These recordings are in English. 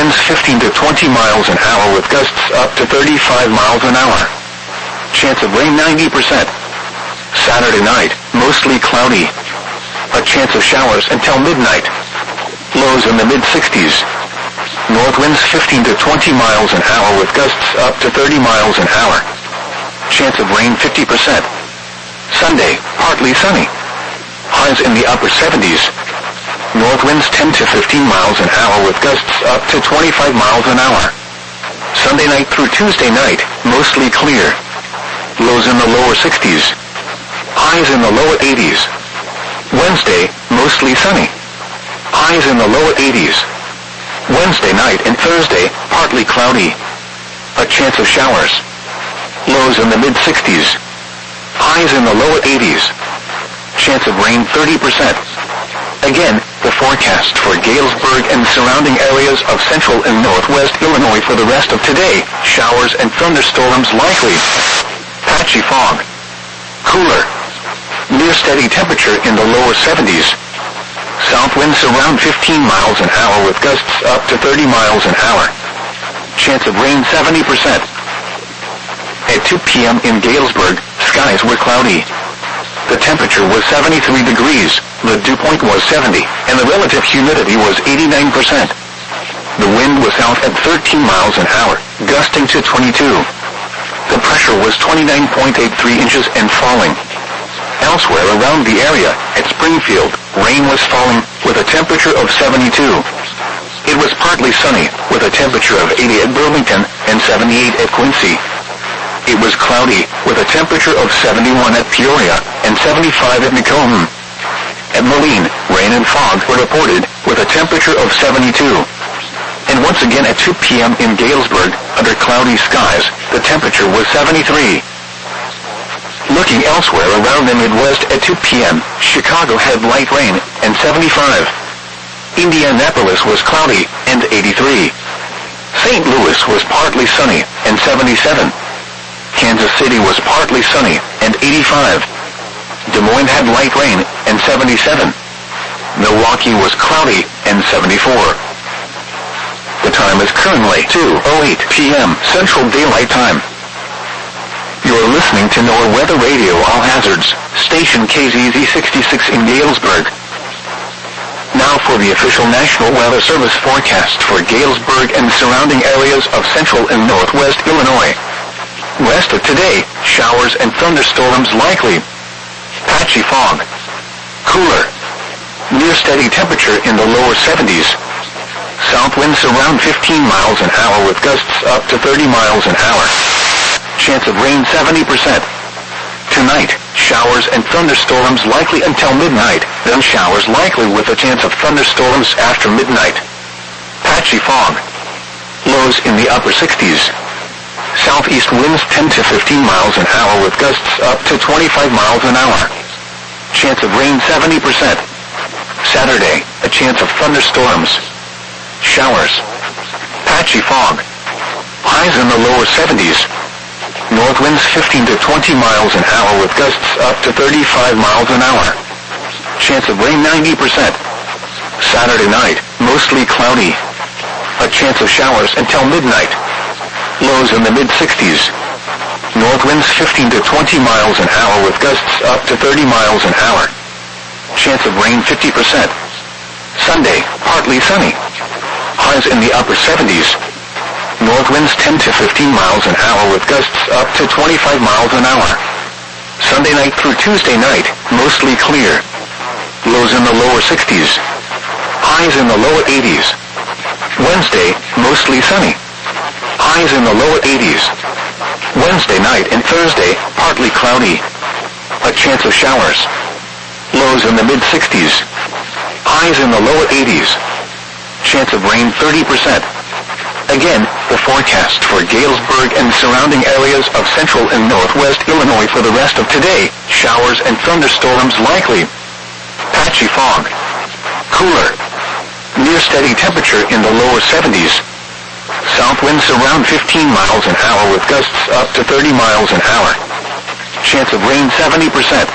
winds 15 to 20 miles an hour with gusts up to 35 miles an hour. Chance of rain 90%. Saturday night, mostly cloudy. A chance of showers until midnight. Lows in the mid-60s. North winds 15 to 20 miles an hour with gusts up to 30 miles an hour. Chance of rain 50%. Sunday, partly sunny. Highs in the upper 70s. North winds 10 to 15 miles an hour with gusts up to 25 miles an hour. Sunday night through Tuesday night, mostly clear. Lows in the lower 60s. Highs in the lower 80s. Wednesday, mostly sunny. Highs in the lower 80s. Wednesday night and Thursday, partly cloudy. A chance of showers. Lows in the mid-60s. Highs in the lower 80s. Chance of rain 30%. Again, the forecast for Galesburg and surrounding areas of central and northwest Illinois for the rest of today: showers and thunderstorms likely. Patchy fog. Cooler. Near steady temperature in the lower 70s. South winds around 15 miles an hour with gusts up to 30 miles an hour. Chance of rain 70%. At 2 p.m. in Galesburg, skies were cloudy. The temperature was 73 degrees, the dew point was 70, and the relative humidity was 89%. The wind was south at 13 miles an hour, gusting to 22. The pressure was 29.83 inches and falling. Elsewhere around the area, at Springfield, rain was falling, with a temperature of 72. It was partly sunny, with a temperature of 80 at Burlington and 78 at Quincy. It was cloudy, with a temperature of 71 at Peoria and 75 at Macomb. At Moline, rain and fog were reported, with a temperature of 72. And once again at 2 p.m. in Galesburg, under cloudy skies, the temperature was 73. Looking elsewhere around the Midwest at 2 p.m., Chicago had light rain and 75. Indianapolis was cloudy and 83. St. Louis was partly sunny and 77. Kansas City was partly sunny and 85. Des Moines had light rain and 77. Milwaukee was cloudy and 74. The time is currently 2:08 p.m. Central Daylight Time. You're listening to NOAA Weather Radio All Hazards, station KZZ 66 in Galesburg. Now for the official National Weather Service forecast for Galesburg and surrounding areas of central and northwest Illinois. Rest of today, showers and thunderstorms likely. Patchy fog. Cooler. Near steady temperature in the lower 70s. South winds around 15 miles an hour with gusts up to 30 miles an hour. Chance of rain 70%. Tonight, showers and thunderstorms likely until midnight, then showers likely with a chance of thunderstorms after midnight. Patchy fog. Lows in the upper 60s. Southeast winds 10 to 15 miles an hour with gusts up to 25 miles an hour. Chance of rain 70%. Saturday, a chance of thunderstorms. Showers. Patchy fog. Highs in the lower 70s. North winds 15 to 20 miles an hour with gusts up to 35 miles an hour. Chance of rain 90%. Saturday night, mostly cloudy. A chance of showers until midnight. Lows in the mid-60s. North winds 15 to 20 miles an hour with gusts up to 30 miles an hour. Chance of rain 50%. Sunday, partly sunny. Highs in the upper 70s. North winds 10 to 15 miles an hour with gusts up to 25 miles an hour. Sunday night through Tuesday night, mostly clear. Lows in the lower 60s. Highs in the lower 80s. Wednesday, mostly sunny. Highs in the lower 80s. Wednesday night and Thursday, partly cloudy. A chance of showers. Lows in the mid-60s. Highs in the lower 80s. Chance of rain 30%. Again, the forecast for Galesburg and surrounding areas of central and northwest Illinois for the rest of today: showers and thunderstorms likely. Patchy fog. Cooler. Near steady temperature in the lower 70s. South winds around 15 miles an hour with gusts up to 30 miles an hour. Chance of rain 70%.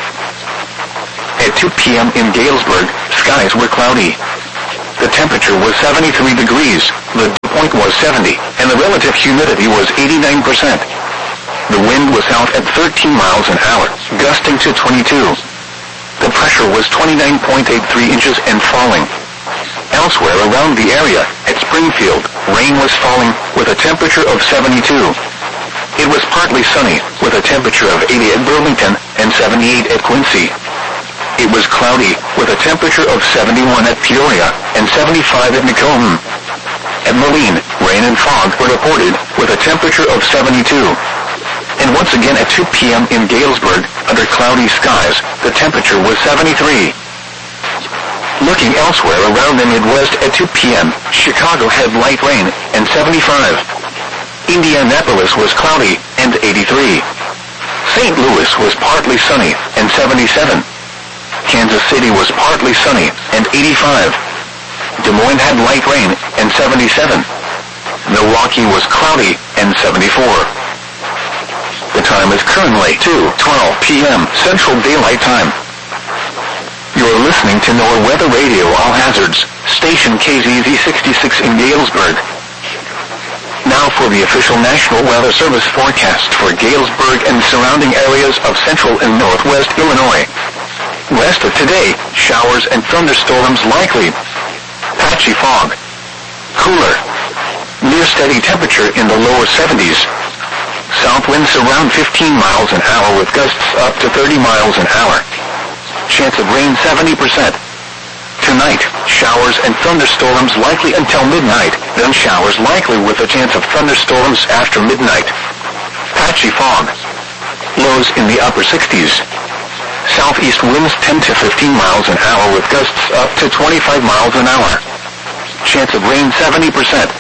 At 2 p.m. in Galesburg, skies were cloudy. The temperature was 73 degrees, the dew point was 70, and the relative humidity was 89%. The wind was south at 13 miles an hour, gusting to 22. The pressure was 29.83 inches and falling. Elsewhere around the area, at Springfield, rain was falling, with a temperature of 72. It was partly sunny, with a temperature of 80 at Burlington and 78 at Quincy. It was cloudy, with a temperature of 71 at Peoria and 75 at Macomb. At Moline, rain and fog were reported, with a temperature of 72. And once again at 2 p.m. in Galesburg, under cloudy skies, the temperature was 73. Looking elsewhere around the Midwest at 2 p.m., Chicago had light rain and 75. Indianapolis was cloudy and 83. St. Louis was partly sunny and 77. Kansas City was partly sunny and 85. Des Moines had light rain and 77. Milwaukee was cloudy and 74. The time is currently 2:12 p.m. Central Daylight Time. You're listening to NOAA Weather Radio All Hazards, station KZZ 66 in Galesburg. Now for the official National Weather Service forecast for Galesburg and surrounding areas of central and northwest Illinois. West of today, showers and thunderstorms likely. Patchy fog. Cooler. Near steady temperature in the lower 70s. South winds around 15 miles an hour with gusts up to 30 miles an hour. Chance of rain 70%. Tonight, showers and thunderstorms likely until midnight, then showers likely with a chance of thunderstorms after midnight. Patchy fog. Lows in the upper 60s. Southeast winds 10 to 15 miles an hour with gusts up to 25 miles an hour. Chance of rain 70%.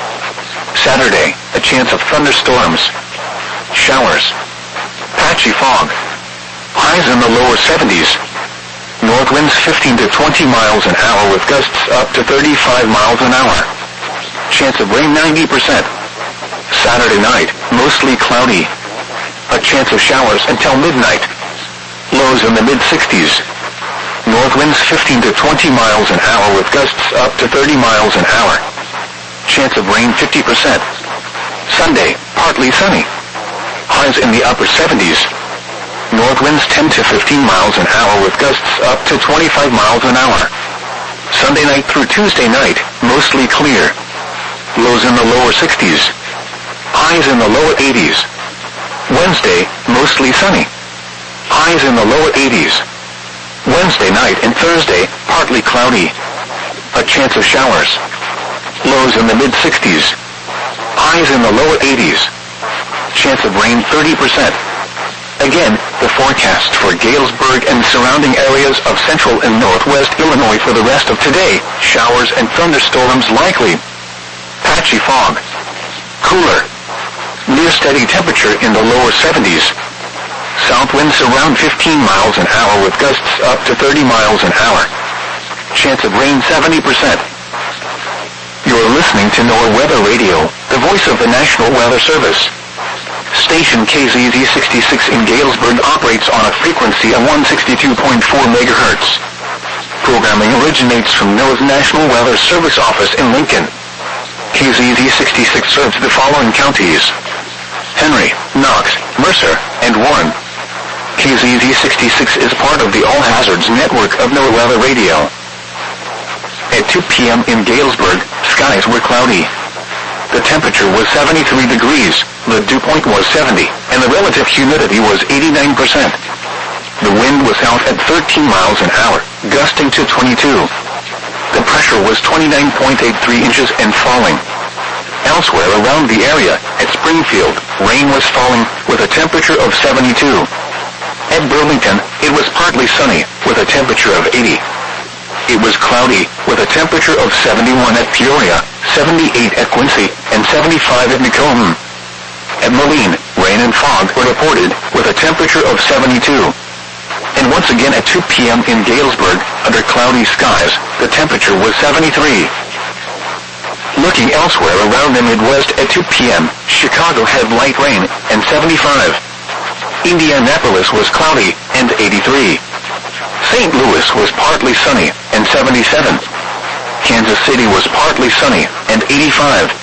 Saturday, a chance of thunderstorms. Showers. Patchy fog. Highs in the lower 70s. North winds 15 to 20 miles an hour with gusts up to 35 miles an hour. Chance of rain 90%. Saturday night, mostly cloudy. A chance of showers until midnight. Lows in the mid-60s. North winds 15 to 20 miles an hour with gusts up to 30 miles an hour. Chance of rain 50%. Sunday, partly sunny. Highs in the upper 70s. North winds 10 to 15 miles an hour with gusts up to 25 miles an hour. Sunday night through Tuesday night, mostly clear. Lows in the lower 60s. Highs in the lower 80s. Wednesday, mostly sunny. Highs in the lower 80s. Wednesday night and Thursday, partly cloudy. A chance of showers. Lows in the mid-60s. Highs in the lower 80s. Chance of rain 30%. Again, the forecast for Galesburg and surrounding areas of central and northwest Illinois for the rest of today, showers and thunderstorms likely. Patchy fog. Cooler. Near steady temperature in the lower 70s. South winds around 15 miles an hour with gusts up to 30 miles an hour. Chance of rain 70%. You're listening to NOAA Weather Radio, the voice of the National Weather Service. Station KZZ 66 in Galesburg operates on a frequency of 162.4 MHz. Programming originates from NOAA's National Weather Service office in Lincoln. KZZ 66 serves the following counties: Henry, Knox, Mercer, and Warren. KZZ 66 is part of the All Hazards network of NOAA Weather Radio. At 2 p.m. in Galesburg, skies were cloudy. The temperature was 73 degrees, the dew point was 70, and the relative humidity was 89%. The wind was south at 13 miles an hour, gusting to 22. The pressure was 29.83 inches and falling. Elsewhere around the area, at Springfield, rain was falling with a temperature of 72. At Burlington, it was partly sunny, with a temperature of 80. It was cloudy, with a temperature of 71 at Peoria, 78 at Quincy, and 75 at Macomb. At Moline, rain and fog were reported, with a temperature of 72. And once again at 2 p.m. in Galesburg, under cloudy skies, the temperature was 73. Looking elsewhere around the Midwest at 2 p.m., Chicago had light rain and 75. Indianapolis was cloudy and 83. St. Louis was partly sunny and 77. Kansas City was partly sunny and 85.